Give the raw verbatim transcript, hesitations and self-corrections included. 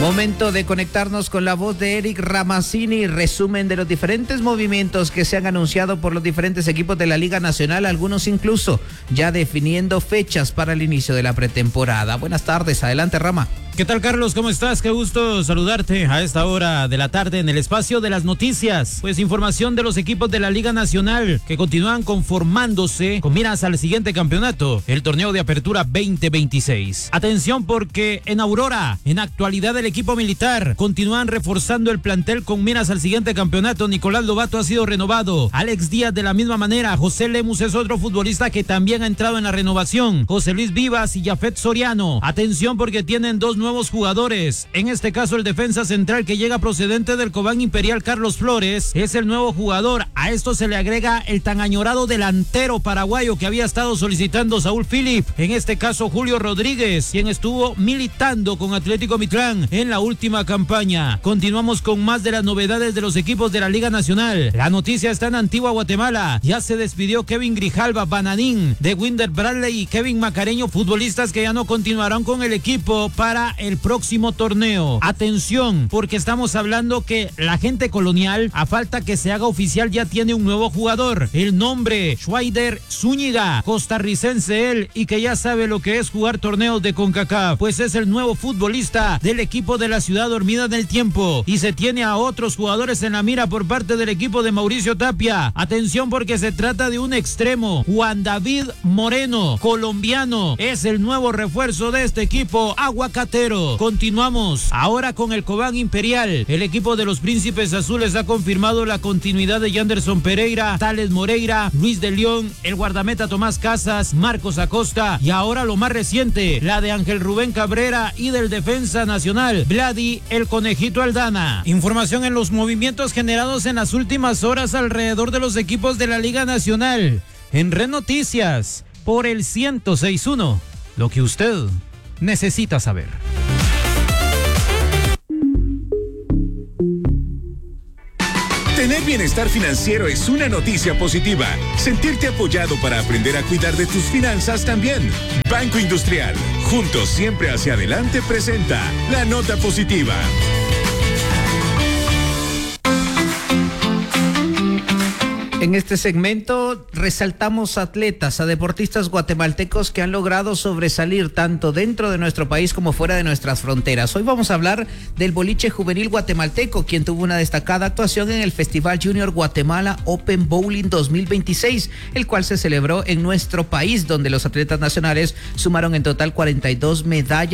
Momento de conectarnos con la voz de Eric Ramazzini, resumen de los diferentes movimientos que se han anunciado por los diferentes equipos de la Liga Nacional, algunos incluso ya definiendo fechas para el inicio de la pretemporada. Buenas tardes, adelante Rama. ¿Qué tal, Carlos? ¿Cómo estás? Qué gusto saludarte a esta hora de la tarde en el espacio de las noticias. Pues información de los equipos de la Liga Nacional que continúan conformándose con miras al siguiente campeonato, el torneo de apertura veinte veintiséis. Atención porque en Aurora, en actualidad el equipo militar, continúan reforzando el plantel con miras al siguiente campeonato. Nicolás Lobato ha sido renovado, Alex Díaz de la misma manera, José Lemus es otro futbolista que también ha entrado en la renovación, José Luis Vivas y Jafet Soriano. Atención porque tienen dos nuevos jugadores, en este caso el defensa central que llega procedente del Cobán Imperial, Carlos Flores, es el nuevo jugador. A esto se le agrega el tan añorado delantero paraguayo que había estado solicitando Saúl Philip, en este caso Julio Rodríguez, quien estuvo militando con Atlético Mitlán en la última campaña. Continuamos con más de las novedades de los equipos de la Liga Nacional. La noticia está en Antigua Guatemala, ya se despidió Kevin Grijalva, Bananín, de Winder Bradley y Kevin Macareño, futbolistas que ya no continuarán con el equipo para el próximo torneo. Atención, porque estamos hablando que la gente colonial, a falta que se haga oficial, ya tiene un nuevo jugador. El nombre, Schweider Zúñiga, costarricense él, y que ya sabe lo que es jugar torneos de CONCACAF, pues es el nuevo futbolista del equipo de la Ciudad Dormida del Tiempo. Y se tiene a otros jugadores en la mira por parte del equipo de Mauricio Tapia. Atención porque se trata de un extremo, Juan David Moreno, colombiano, es el nuevo refuerzo de este equipo aguacatero. Continuamos ahora con el Cobán Imperial. El equipo de los Príncipes Azules ha confirmado la continuidad de Yanderson Pereira, Tales Moreira, Luis de León, el guardameta Tomás Casas, Marcos Acosta y ahora lo más reciente, la de Ángel Rubén Cabrera y del defensa nacional, Vladi el Conejito Aldana. Información en los movimientos generados en las últimas horas alrededor de los equipos de la Liga Nacional. En Red Noticias, por el ciento seis punto uno, lo que usted necesita saber. Tener bienestar financiero es una noticia positiva. Sentirte apoyado para aprender a cuidar de tus finanzas también. Banco Industrial, juntos siempre hacia adelante, presenta la nota positiva. En este segmento resaltamos atletas, a deportistas guatemaltecos que han logrado sobresalir tanto dentro de nuestro país como fuera de nuestras fronteras. Hoy vamos a hablar del boliche juvenil guatemalteco, quien tuvo una destacada actuación en el Festival Junior Guatemala Open Bowling dos mil veintiséis, el cual se celebró en nuestro país, donde los atletas nacionales sumaron en total cuarenta y dos medallas